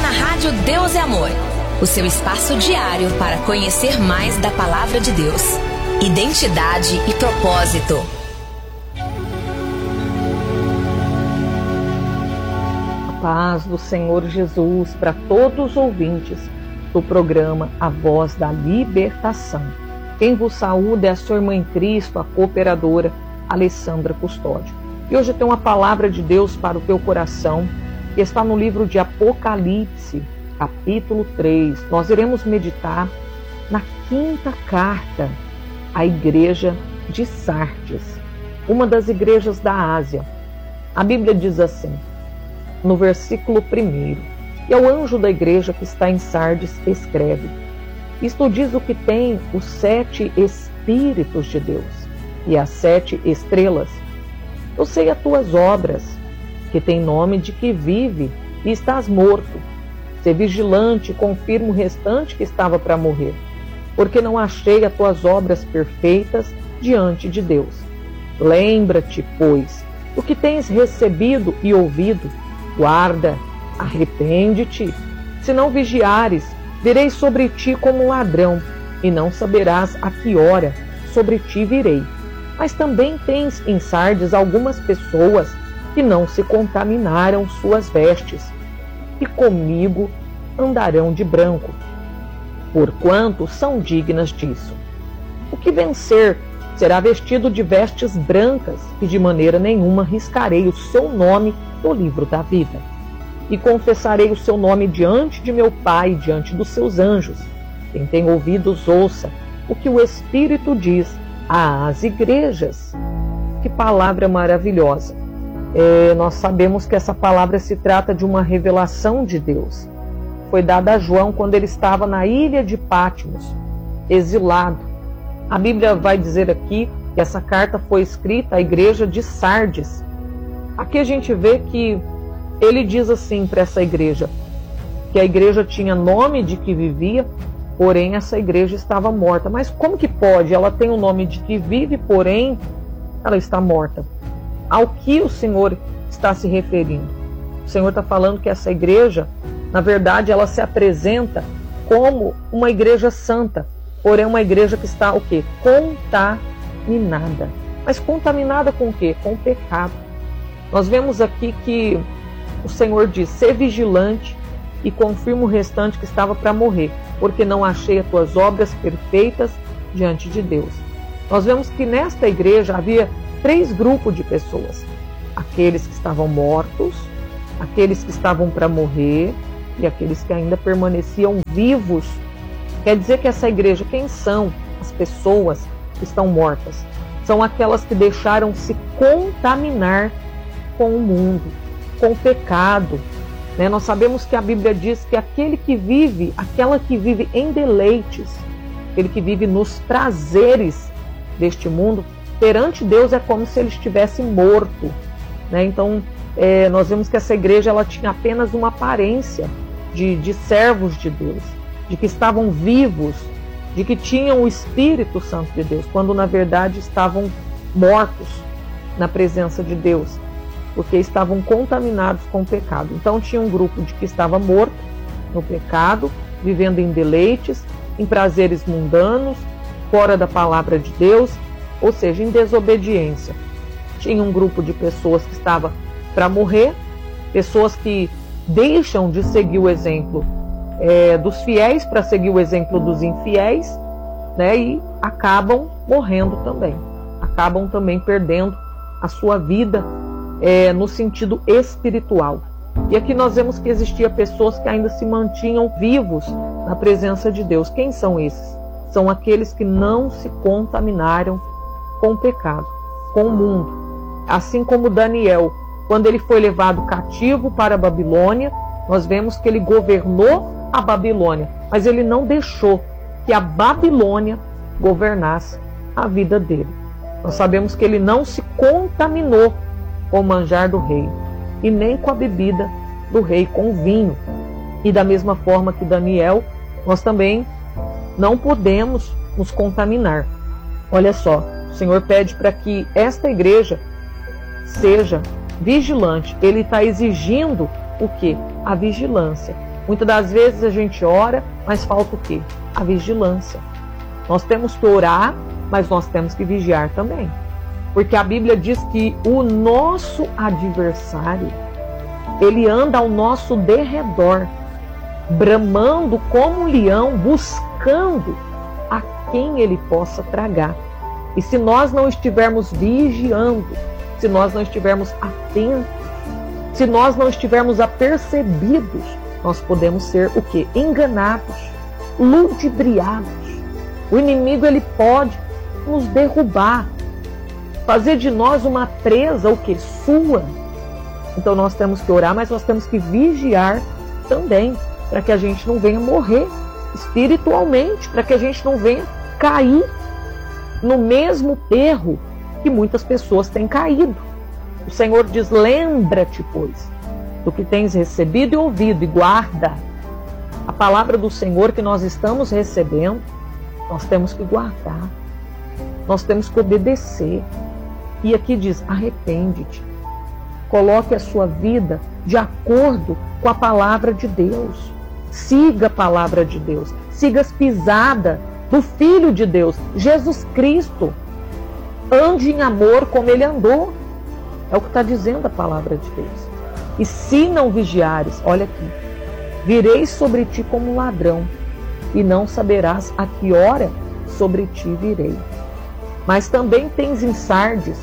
na Rádio Deus é Amor, o seu espaço diário para conhecer mais da Palavra de Deus. Identidade e propósito. A paz do Senhor Jesus para todos os ouvintes do programa A Voz da Libertação. Quem vos saúda é a sua irmã em Cristo, a cooperadora Alessandra Custódio. E hoje tem uma palavra de Deus para o teu coração, que está no livro de Apocalipse, capítulo 3. Nós iremos meditar na quinta carta à igreja de Sardes, uma das igrejas da Ásia. A Bíblia diz assim, no versículo 1, e ao anjo da igreja que está em Sardes escreve: isto diz o que tem os 7 Espíritos de Deus e as 7 estrelas. Eu sei as tuas obras, que tem nome de que vive e estás morto. Sê vigilante e confirma o restante que estava para morrer, porque não achei as tuas obras perfeitas diante de Deus. Lembra-te, pois, do que tens recebido e ouvido, guarda, arrepende-te. Se não vigiares, virei sobre ti como um ladrão, e não saberás a que hora sobre ti virei. Mas também tens em Sardes algumas pessoas que não se contaminaram suas vestes, e comigo andarão de branco, porquanto são dignas disso. O que vencer será vestido de vestes brancas, e de maneira nenhuma riscarei o seu nome do livro da vida. E confessarei o seu nome diante de meu Pai e diante dos seus anjos. Quem tem ouvidos, ouça o que o Espírito diz às igrejas. Que palavra maravilhosa! Nós sabemos que essa palavra se trata de uma revelação de Deus. Foi dada a João quando ele estava na ilha de Patmos, exilado. A Bíblia vai dizer aqui que essa carta foi escrita à igreja de Sardes. Aqui a gente vê que ele diz assim para essa igreja, que a igreja tinha nome de que vivia, porém essa igreja estava morta. Mas como que pode? Ela tem o nome de que vive, porém ela está morta. Ao que o Senhor está se referindo? O Senhor está falando que essa igreja, na verdade, ela se apresenta como uma igreja santa, porém uma igreja que está o quê? Contaminada. Mas contaminada com o quê? Com o pecado. Nós vemos aqui que o Senhor diz: ser vigilante e confirma o restante que estava para morrer, porque não achei as tuas obras perfeitas diante de Deus. Nós vemos que nesta igreja havia 3 grupos de pessoas: aqueles que estavam mortos, aqueles que estavam para morrer e aqueles que ainda permaneciam vivos. Quer dizer que essa igreja, quem são as pessoas que estão mortas? São aquelas que deixaram se contaminar com o mundo, com o pecado. Nós sabemos que a Bíblia diz que aquele que vive, aquela que vive em deleites, aquele que vive nos prazeres deste mundo, perante Deus é como se ele estivesse morto. Então, nós vemos que essa igreja ela tinha apenas uma aparência de servos de Deus, de que estavam vivos, de que tinham o Espírito Santo de Deus, quando na verdade estavam mortos na presença de Deus, porque estavam contaminados com o pecado. Então tinha um grupo de que estava morto no pecado, vivendo em deleites, em prazeres mundanos, fora da palavra de Deus, ou seja, em desobediência. Tinha um grupo de pessoas que estava para morrer, pessoas que deixam de seguir o exemplo dos fiéis para seguir o exemplo dos infiéis, e acabam morrendo também. Acabam também perdendo a sua vida no sentido espiritual. E aqui nós vemos que existia pessoas que ainda se mantinham vivos na presença de Deus. Quem são esses? São aqueles que não se contaminaram com o pecado, com o mundo. Assim como Daniel, quando ele foi levado cativo para a Babilônia, nós vemos que ele governou a Babilônia, mas ele não deixou que a Babilônia governasse a vida dele. Nós sabemos que ele não se contaminou com o manjar do rei, e nem com a bebida do rei, com o vinho. E da mesma forma que Daniel, nós também não podemos nos contaminar. Olha só, o Senhor pede para que esta igreja seja vigilante. Ele está exigindo o quê? A vigilância. Muitas das vezes a gente ora, mas falta o quê? A vigilância. Nós temos que orar, mas nós temos que vigiar também. Porque a Bíblia diz que o nosso adversário, ele anda ao nosso derredor, bramando como um leão, buscando a quem ele possa tragar. E se nós não estivermos vigiando, se nós não estivermos atentos, se nós não estivermos apercebidos, nós podemos ser o quê? Enganados, ludibriados. O inimigo, ele pode nos derrubar, fazer de nós uma presa, o quê? Sua. Então nós temos que orar, mas nós temos que vigiar também, para que a gente não venha morrer espiritualmente, para que a gente não venha cair no mesmo erro que muitas pessoas têm caído. O Senhor diz: lembra-te, pois, do que tens recebido e ouvido, e guarda. A palavra do Senhor que nós estamos recebendo, nós temos que guardar, nós temos que obedecer. E aqui diz: arrepende-te, coloque a sua vida de acordo com a palavra de Deus, siga a palavra de Deus, siga as pisadas do Filho de Deus, Jesus Cristo. Ande em amor como Ele andou. É o que está dizendo a palavra de Deus. E se não vigiares, olha aqui, virei sobre ti como um ladrão, e não saberás a que hora sobre ti virei. Mas também tens em Sardes,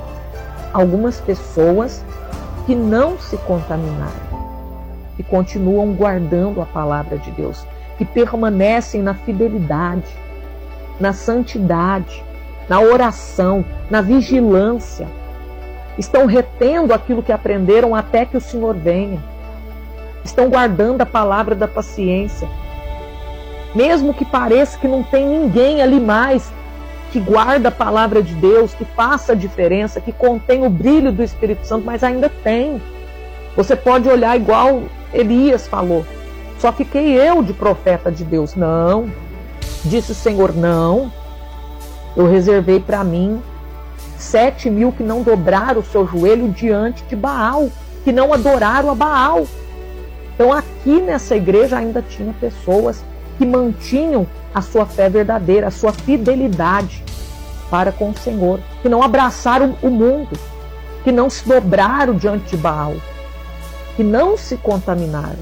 algumas pessoas que não se contaminaram, que continuam guardando a palavra de Deus, que permanecem na fidelidade, na santidade, na oração, na vigilância. Estão retendo aquilo que aprenderam até que o Senhor venha. Estão guardando a palavra da paciência. Mesmo que pareça que não tem ninguém ali mais que guarda a palavra de Deus, que faça a diferença, que contém o brilho do Espírito Santo, mas ainda tem. Você pode olhar igual Elias falou: só fiquei eu de profeta de Deus. Não, disse o Senhor, não. Eu reservei para mim 7.000 que não dobraram o seu joelho diante de Baal, que não adoraram a Baal. Então aqui nessa igreja ainda tinha pessoas que mantinham a sua fé verdadeira, a sua fidelidade para com o Senhor, que não abraçaram o mundo, que não se dobraram diante de Baal, que não se contaminaram.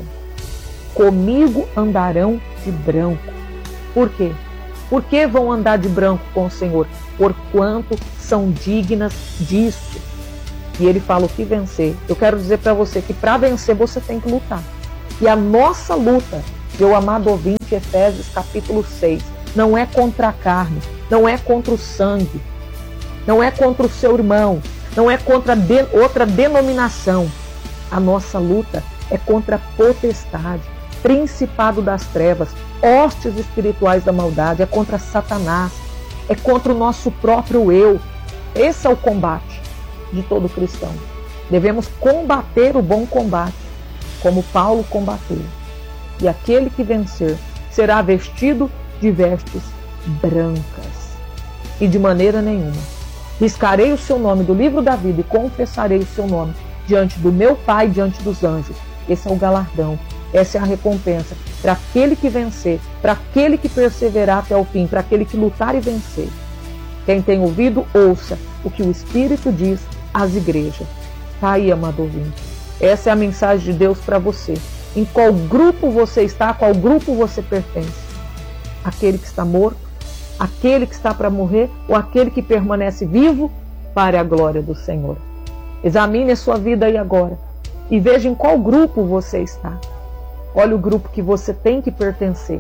Comigo andarão de branco. Por quê? Por que vão andar de branco com o Senhor? Porquanto são dignas disso. E ele fala o que vencer. Eu quero dizer para você que para vencer você tem que lutar. E a nossa luta, meu amado ouvinte, Efésios capítulo 6, não é contra a carne, não é contra o sangue, não é contra o seu irmão, não é contra outra denominação. A nossa luta é contra a potestade, principado das trevas, hostes espirituais da maldade, é contra Satanás, é contra o nosso próprio eu. Esse é o combate de todo cristão. Devemos combater o bom combate, como Paulo combateu. E aquele que vencer será vestido de vestes brancas. E de maneira nenhuma riscarei o seu nome do livro da vida e confessarei o seu nome diante do meu Pai, diante dos anjos. Esse é o galardão, essa é a recompensa para aquele que vencer, para aquele que perseverar até o fim, para aquele que lutar e vencer. Quem tem ouvido, ouça o que o Espírito diz às igrejas. Está aí, amado ouvinte. Essa é a mensagem de Deus para você. Em qual grupo você está, a qual grupo você pertence? Aquele que está morto, aquele que está para morrer, ou aquele que permanece vivo para a glória do Senhor? Examine a sua vida aí agora e veja em qual grupo você está. Olha o grupo que você tem que pertencer.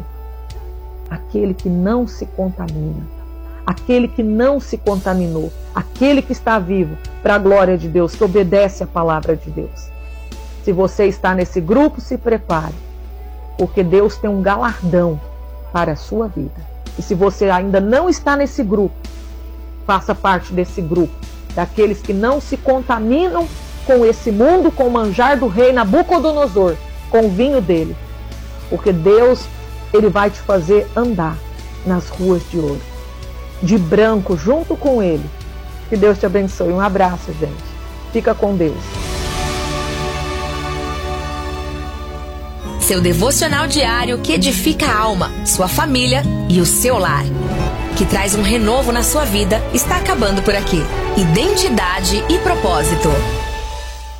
Aquele que não se contamina, aquele que não se contaminou, aquele que está vivo para a glória de Deus, que obedece à palavra de Deus. Se você está nesse grupo, se prepare, porque Deus tem um galardão para a sua vida. E se você ainda não está nesse grupo, faça parte desse grupo, daqueles que não se contaminam com esse mundo, com o manjar do rei Nabucodonosor, com o vinho dele. Porque Deus, Ele vai te fazer andar nas ruas de ouro, de branco, junto com Ele. Que Deus te abençoe. Um abraço, gente. Fica com Deus. seu devocional diário que edifica a alma, sua família e o seu lar. Que traz um renovo na sua vida, está acabando por aqui. Identidade e propósito.